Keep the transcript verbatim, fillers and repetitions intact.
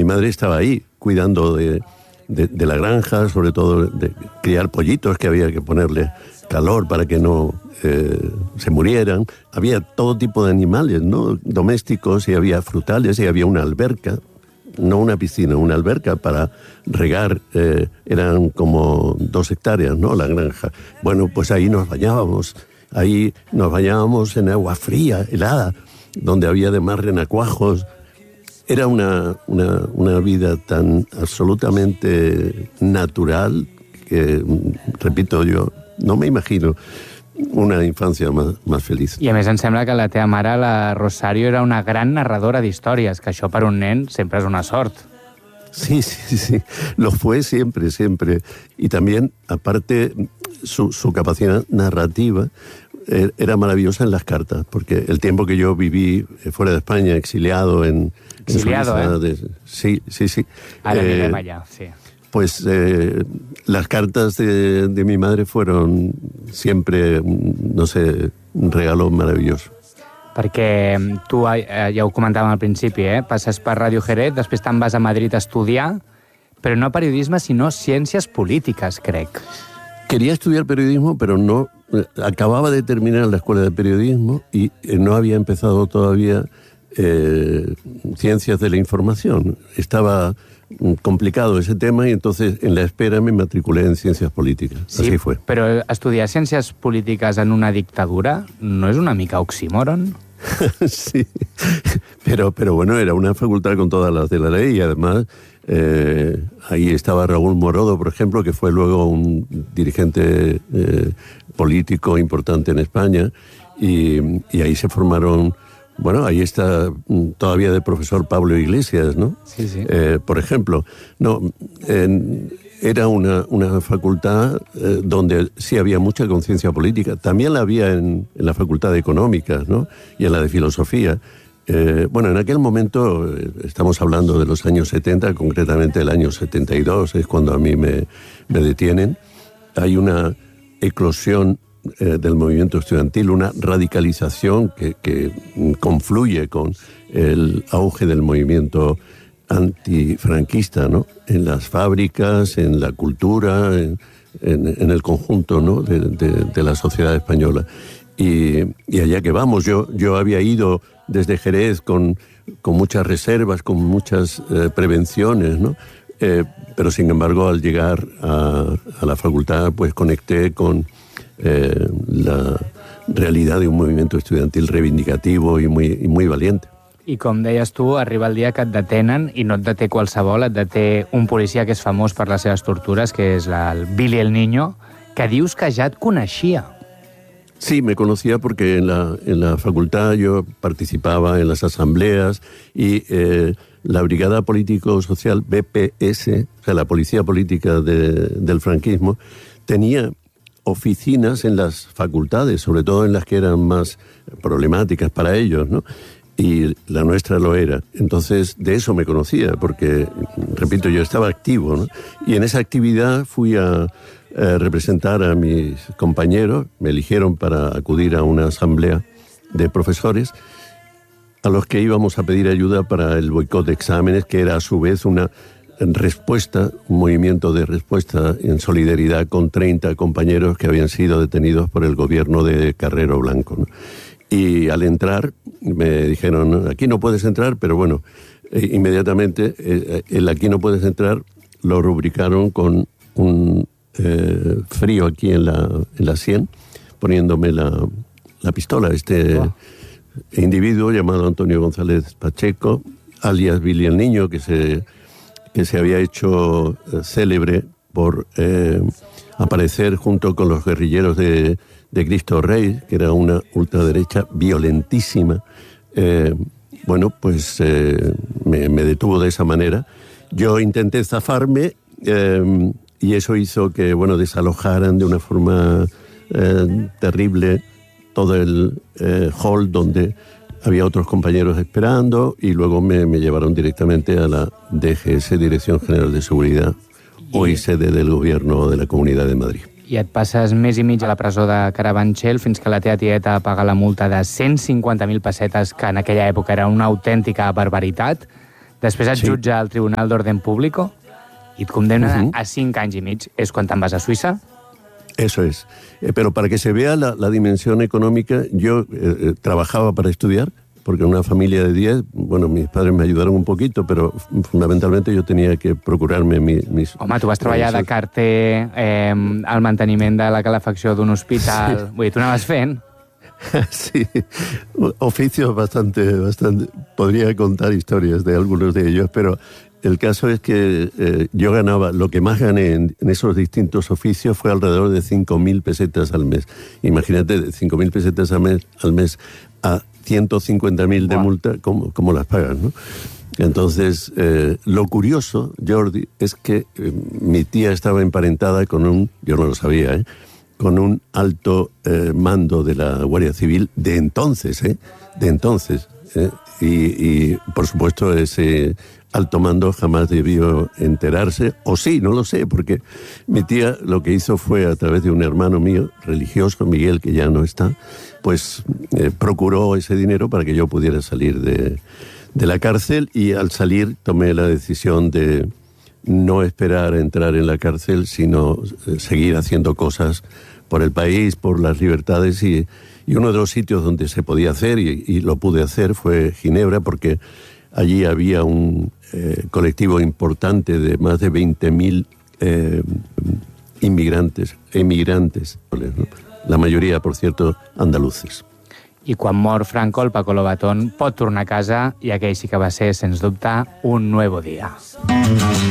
madre estaba ahí, cuidando de, de, de la granja, sobre todo de criar pollitos que había que ponerle calor para que no eh, se murieran. Había todo tipo de animales, ¿no? Domésticos, y había frutales, y había una alberca, no una piscina, una alberca para regar, eh, eran como dos hectáreas, ¿no? La granja. Bueno, pues ahí nos bañábamos, ahí nos bañábamos en agua fría, helada, donde había además renacuajos. Era una, una, una vida tan absolutamente natural que, repito, yo no me imagino una infancia más, más feliz. I a més em sembla que la teva mare, la Rosario, era una gran narradora d'històries, que això per un nen sempre és una sort. Sí, sí, sí, lo fue siempre, siempre. Y también, aparte, su, su capacidad narrativa eh, era maravillosa en las cartas, porque el tiempo que yo viví fuera de España, exiliado en, exiliado, en Suiza... ¿eh? De, sí, sí, sí. Ara eh, anirem allà, sí. Pues eh, las cartas de, de mi madre fueron siempre, no sé, un regalo maravilloso. Perquè tu, eh, ja ho comentàvem al principi, eh? passes per Ràdio Jerez, després te'n vas a Madrid a estudiar, però no periodisme, sinó ciències polítiques, crec. Quería estudiar periodismo, pero no, acababa de terminar la escuela de periodismo y no había empezado todavía eh, ciencias de la información. Estaba complicado ese tema y entonces en la espera me matriculé en ciencias políticas. Sí, así fue. Però estudiar ciències polítiques en una dictadura no és una mica oxímoron? Sí, pero, pero bueno, era una facultad con todas las de la ley y además eh, ahí estaba Raúl Morodo, por ejemplo, que fue luego un dirigente eh, político importante en España y, y ahí se formaron. Bueno, ahí está todavía de profesor Pablo Iglesias, ¿no? Sí, sí. Eh, por ejemplo, no, eh, era una, una facultad eh, donde sí había mucha conciencia política. También la había en, en la facultad de Económicas, ¿no? Y en la de Filosofía. Eh, bueno, en aquel momento, eh, estamos hablando de los años setenta, concretamente el año setenta y dos, es cuando a mí me, me detienen. Hay una eclosión Eh, del movimiento estudiantil, una radicalización que, que confluye con el auge del movimiento antifranquista, ¿no? En las fábricas, en la cultura, en, en, en el conjunto, ¿no? de, de, de la sociedad española. Y, y allá que vamos, yo, yo había ido desde Jerez con, con muchas reservas, con muchas eh, prevenciones, ¿no? Eh, pero sin embargo, al llegar a, a la facultad, pues conecté con Eh, la realidad de un movimiento estudiantil reivindicativo i muy, i muy valiente. I com deies tu, arriba el dia que et detenen i no et deté qualsevol, et deté un policia que és famós per les seves tortures, que és la, el Billy el Niño, que dius que ja et coneixia. Sí, me conocía porque en la, en la facultad yo participaba en las asambleas y eh, la Brigada Político-Social B P S, o sea, la Policía Política de, del franquismo, tenía oficinas en las facultades, sobre todo en las que eran más problemáticas para ellos, ¿no? Y la nuestra lo era. Entonces, de eso me conocía, porque, repito, yo estaba activo, ¿no? Y en esa actividad fui a, a representar a mis compañeros, me eligieron para acudir a una asamblea de profesores a los que íbamos a pedir ayuda para el boicot de exámenes, que era a su vez una en respuesta, un movimiento de respuesta en solidaridad con treinta compañeros que habían sido detenidos por el gobierno de Carrero Blanco, ¿no? Y al entrar me dijeron, aquí no puedes entrar, pero bueno, eh, inmediatamente eh, el aquí no puedes entrar lo rubricaron con un eh, frío aquí en la, en la sien, poniéndome la, la pistola. Este oh. individuo llamado Antonio González Pacheco, alias Billy el Niño, que se... que se había hecho eh, célebre por eh, aparecer junto con los guerrilleros de, de Cristo Rey, que era una ultraderecha violentísima. Eh, bueno, pues eh, me, me detuvo de esa manera. Yo intenté zafarme eh, y eso hizo que, bueno, desalojaran de una forma eh, terrible todo el eh, hall donde había otros compañeros esperando y luego me, me llevaron directamente a la D G S, Dirección General de Seguridad, I... hoy sede del Gobierno de la Comunidad de Madrid. I et passes més i mig a la presó de Carabanchel fins que la teva tieta paga la multa de cent cinquanta mil pessetes, que en aquella època era una autèntica barbaritat. Després et Sí. jutja al Tribunal d'Orden Público i et condemna Uh-huh. a cinc anys i mig. És quan te'n vas a Suïssa? Eso es. Eh, pero para que se vea la, la dimensión económica, yo eh, eh, trabajaba para estudiar, porque en una familia de diez, bueno, mis padres me ayudaron un poquito, pero fundamentalmente yo tenía que procurarme mi, mis... Home, tu vas treballar de carter eh, al manteniment de la calefacció d'un hospital. Sí. Vull dir, tu anaves fent. Sí, oficios bastante, bastante... Podría contar historias de algunos de ellos, pero el caso es que eh, yo ganaba, lo que más gané en, en esos distintos oficios fue alrededor de cinco mil pesetas al mes. Imagínate, cinco mil pesetas al mes, al mes a ciento cincuenta mil de Wow. multa, ¿cómo, cómo las pagan, no? Entonces, eh, lo curioso, Jordi, es que eh, mi tía estaba emparentada con un, yo no lo sabía, ¿eh? con un alto eh, mando de la Guardia Civil de entonces, ¿eh? de entonces. ¿eh? Y, y, por supuesto, ese alto mando jamás debió enterarse, o sí, no lo sé, porque mi tía lo que hizo fue, a través de un hermano mío, religioso, Miguel, que ya no está, pues eh, procuró ese dinero para que yo pudiera salir de, de la cárcel, y al salir tomé la decisión de no esperar a entrar en la cárcel, sino eh, seguir haciendo cosas por el país, por las libertades, y, y uno de los sitios donde se podía hacer, y, y lo pude hacer, fue Ginebra, porque allí había un eh, colectivo importante de más de veinte mil eh, inmigrantes, emigrantes, ¿no? La mayoría, por cierto, andaluces. I quan mor Franco, el Paco Lobatón pot tornar a casa i aquell sí que va ser, sens dubte, un nuevo dia.